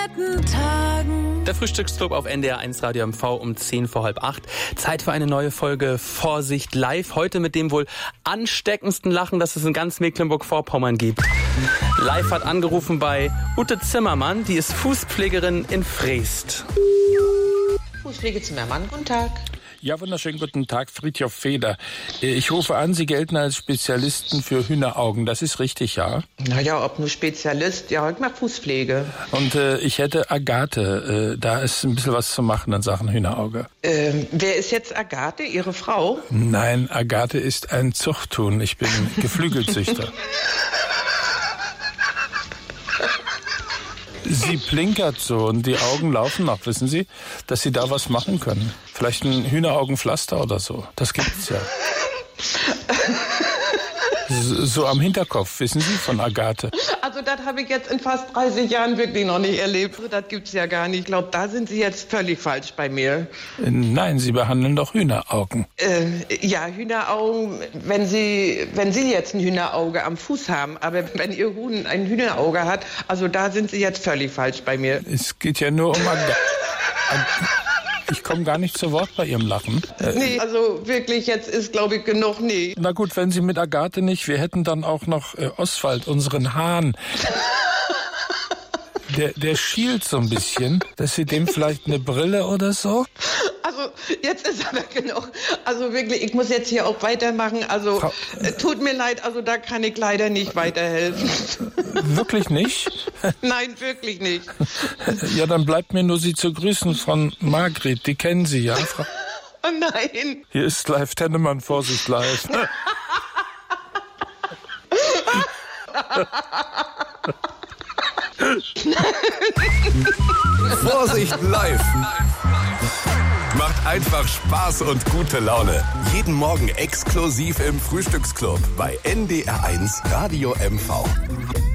Der Frühstücksclub auf NDR 1 Radio MV um 7:45. Zeit für eine neue Folge Vorsicht live. Heute mit dem wohl ansteckendsten Lachen, das es in ganz Mecklenburg-Vorpommern gibt. Live hat angerufen bei Ute Zimmermann, die ist Fußpflegerin in Freest. Fußpflege Zimmermann, guten Tag. Ja, wunderschönen guten Tag, Friedhof Feder. Ich rufe an, Sie gelten als Spezialisten für Hühneraugen. Das ist richtig, ja? Naja, ob nur Spezialist, ja, ich mache Fußpflege. Und ich hätte Agathe. Da ist ein bisschen was zu machen in Sachen Hühnerauge. Wer ist jetzt Agathe, Ihre Frau? Nein, Agathe ist ein Zuchthuhn. Ich bin Geflügelzüchter. Sie plinkert so und die Augen laufen noch, wissen Sie, dass Sie da was machen können. Vielleicht ein Hühneraugenpflaster oder so. Das gibt's ja. So am Hinterkopf, wissen Sie, von Agathe. Also das habe ich jetzt in fast 30 Jahren wirklich noch nicht erlebt. Das gibt's ja gar nicht. Ich glaube, da sind Sie jetzt völlig falsch bei mir. Nein, Sie behandeln doch Hühneraugen. Ja, Hühneraugen, wenn Sie jetzt ein Hühnerauge am Fuß haben, aber wenn Ihr Huhn ein Hühnerauge hat, also da sind Sie jetzt völlig falsch bei mir. Es geht ja nur um Agathe. Ich komme gar nicht zu Wort bei Ihrem Lachen. Nee, also wirklich, jetzt ist, glaube ich, genug, nee. Na gut, wenn Sie mit Agathe nicht, wir hätten dann auch noch Oswald, unseren Hahn. Der schielt so ein bisschen, dass Sie dem vielleicht eine Brille oder so? Also, jetzt ist aber genug. Also wirklich, ich muss jetzt hier auch weitermachen. Also, tut mir leid, also da kann ich leider nicht weiterhelfen. Wirklich nicht? Nein, wirklich nicht. Ja, dann bleibt mir nur Sie zu grüßen von Margret, die kennen Sie ja. Oh nein. Hier ist live Tennemann, Vorsicht live. Vorsicht live. Macht einfach Spaß und gute Laune. Jeden Morgen exklusiv im Frühstücksclub bei NDR 1 Radio MV.